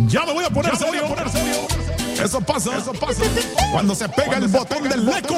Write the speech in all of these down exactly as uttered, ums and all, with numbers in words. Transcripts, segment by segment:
Ya me voy a poner serio. Eso pasa, eso pasa. Cuando se pega el botón del leco.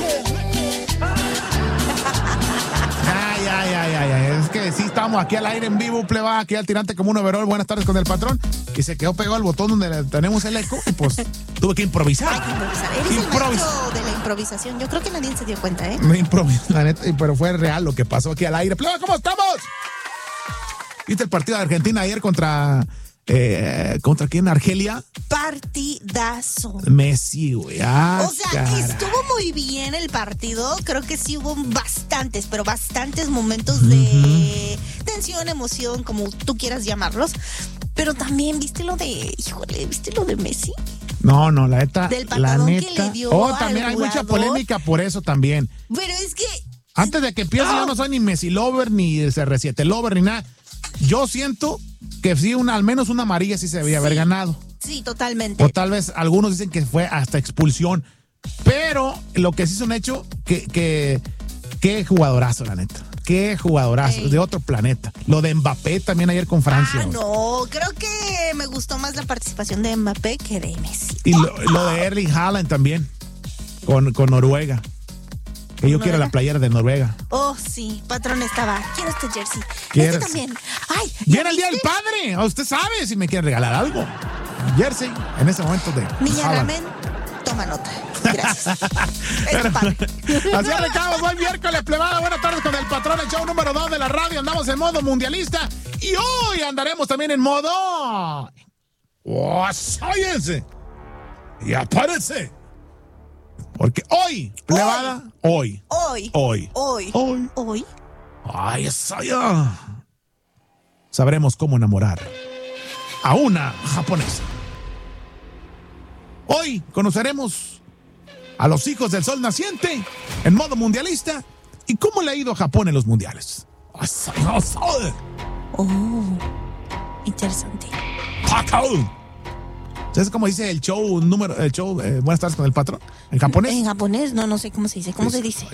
Ay, ay, ay, ay, ay. Es que sí, estamos aquí al aire en vivo, pleba, aquí al tirante como un overall. Buenas tardes con el patrón. Y se quedó pegado el botón donde tenemos el eco y pues tuve que improvisar. Hay que improvisar. Eres Improvisa. el maestro de la improvisación. Yo creo que nadie se dio cuenta, ¿eh? Me improvisé, la neta, pero fue real lo que pasó aquí al aire. Pleba, ¿cómo estamos? ¿Viste el partido de Argentina ayer contra... Eh, ¿Contra quién? ¿Argelia? Partidazo. Messi, güey. Ah, o sea, caray. estuvo muy bien el partido. Creo que sí hubo bastantes, pero bastantes momentos de uh-huh. tensión, emoción, como tú quieras llamarlos. Pero también, ¿viste lo de, híjole, ¿viste lo de Messi? No, no, la neta. Del patadón la neta, que le dio Oh, también al hay jugador. mucha polémica por eso también. Pero es que... Antes de que empiece, oh. yo no soy ni Messi lover, ni C R siete lover, ni nada. Yo siento que sí, una, al menos una amarilla sí se debía sí. haber ganado. Sí, totalmente. O tal vez algunos dicen que fue hasta expulsión. Pero lo que sí es un hecho, que, que, qué jugadorazo, la neta. Qué jugadorazo, Ey. de otro planeta. Lo de Mbappé también ayer con Francia. Ah, no, creo que me gustó más la participación de Mbappé que de Messi. Y lo, lo de Erling Haaland también, con, con Noruega. Que yo quiero la playera de Noruega. Oh, sí, patrón estaba. Quiero este jersey. ¿Quieres? Este también. Ay, viene el Día del Padre. Usted sabe si me quiere regalar algo. Jersey, en ese momento de... Niña Ramen, toma nota. Gracias. Pero, así arrancamos, buen miércoles, plebada. Buenas tardes con el patrón, el show número dos de la radio. Andamos en modo mundialista. Y hoy andaremos también en modo... ¡Oh, sállense! Y aparece. Porque hoy, plebada, hoy, hoy, hoy, hoy, hoy, hoy, ay, esa ya. Sabremos cómo enamorar a una japonesa. Hoy conoceremos a los hijos del sol naciente en modo mundialista y cómo le ha ido a Japón en los mundiales. Oh, interesante. ¿Sabes cómo dice el show número, el show eh, Buenas tardes con el patrón? ¿En japonés? En japonés, no, no sé cómo se dice. ¿Cómo pues, se dice?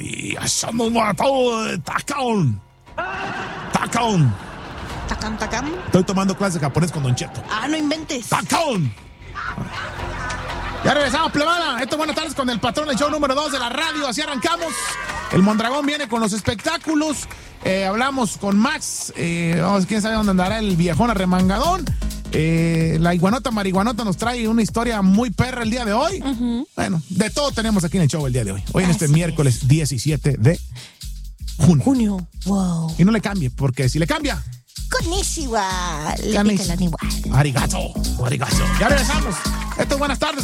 Takon. Takon. Takam, takam. Estoy tomando clases de japonés con Don Cheto. Ah, no inventes. Takon. Ya regresamos, plebada. Esto es Buenas tardes con el patrón, el show número dos de la radio. Así arrancamos. El Mondragón viene con los espectáculos. Eh, hablamos con Max. Eh, vamos, quién sabe dónde andará el viejón arremangadón. Eh, la iguanota marihuanota nos trae una historia muy perra el día de hoy. Uh-huh. Bueno, de todo tenemos aquí en el show el día de hoy. Hoy en este miércoles diecisiete de junio. Junio, wow. Y no le cambie, porque si le cambia... Konnichiwa. Le Konnichiwa. pica la igual. Arigato, arigato. Ya regresamos. Esto es Buenas tardes.